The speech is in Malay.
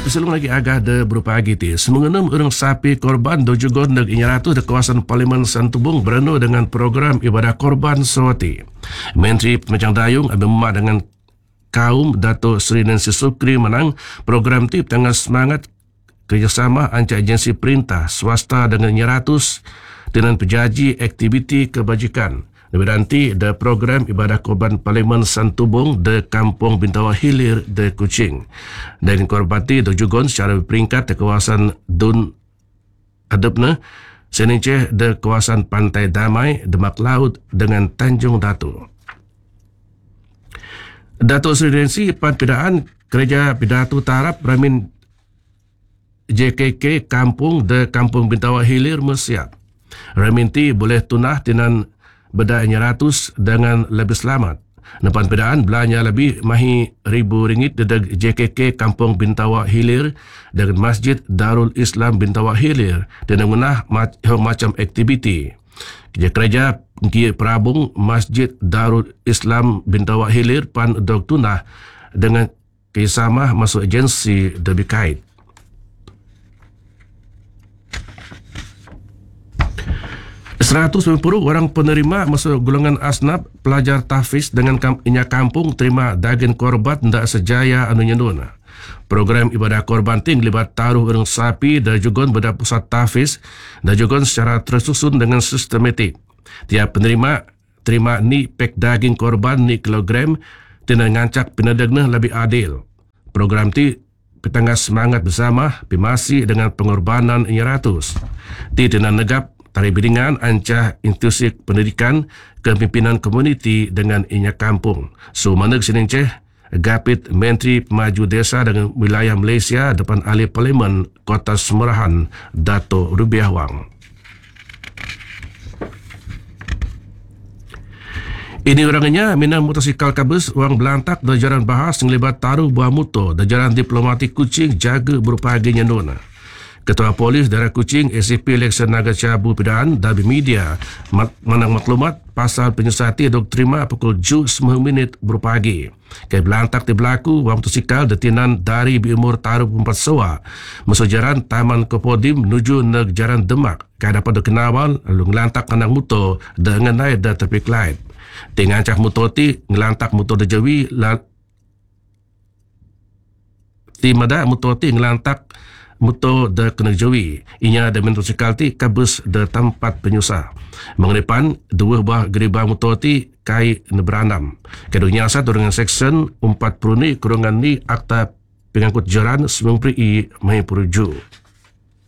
peselung lagi agak de berupa agiti. Semengenam orang sapi korban dojugon neg inyaratu de kawasan Parlimen Santubong berenu dengan program ibadah korban sewati. Menteri Pemecang Dayung abimma dengan kaum Dato' Sri Nancy Sukri menang program tip tengah semangat kerjasama antara agensi perintah swasta dengan inyaratus dengan pejaji aktiviti kebajikan. Lebih nanti, the program ibadah korban Parlimen Santubong de Kampung Bintawa Hilir de Kuching. Dan korbati dojugon secara berperingkat di kawasan Dun Adepna, Senince de kawasan Pantai Damai, Demak Laut dengan Tanjung Datu. Dato' Sri Nancy Pidaan Kerja Pidatu Tarap Ramin JKK Kampung de Kampung Bintawa Hilir Mersiap. Raminti boleh tunah dengan bedanya ratus dengan lebih selamat. Nampan pedaan belanja lebih mahi RM1,000 dedeg JKK Kampung Bintawa Hilir dengan Masjid Darul Islam Bintawa Hilir dan mengenah macam aktiviti. Kerja kia perabung Masjid Darul Islam Bintawa Hilir pan dog tunah dengan kerjasama masuk agensi debikait. 190 orang penerima masuk golongan asnaf pelajar tahfiz dengan inya kampung terima daging korban ndak sejaya anu nyendun. Program ibadah korban ting libat taruh orang sapi dan juga beda pusat tahfiz dan juga secara tersusun dengan sistematik. Tiap penerima terima ni pek daging korban ni kilogram tina ngancak pinadagna lebih adil. Program ti petengah semangat bersama pimasi dengan pengorbanan inya ratus. Ti tina negap Tari Bidingan ancah institusi pendidikan kepimpinan komuniti dengan inya kampung. So maneg Senince Gapit Menteri Pemaju Desa dengan wilayah Malaysia depan ahli Parlimen Kota Semerahan Dato' Rubiah Wang. Ini orangnya minang motosikal kabus wang belantak dan jalan bahas ngelibat taruh buah motor dan jalan diplomatik Kuching jaga berupa aginya nona. Ketua Polis Daerah Kuching ACP Leksan Naga Cabu Pidaan Dabi Media menang maklumat pasal penyesati dok terima pukul 7:09 berpagi. Kaya belantak di berlaku wang motosikal detinan dari berumur taruh 4 sewa masuk jalan Taman Kopodim menuju neg jalan Demak. Kaya dapat dikenawal lalu ngelantak anak motor dengan naik dan traffic light. Dengan cak motor ti ngelantak motor dejawi ti mada motor ti ngelantak motor de kena jawi. Inya de motosikal ti kabus de tempat penyusah. Mengedepan dua buah geribah motor ti kai neberanam. Keduanya satu dengan seksyen 40 ni kurungan ni akta pengangkut jalan 90 mahi perujuk.